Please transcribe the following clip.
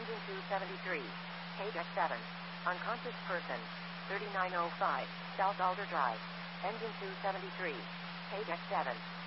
Engine 273. Page X7. Unconscious person. 3905. South Alder Drive. Engine 273. Page X7.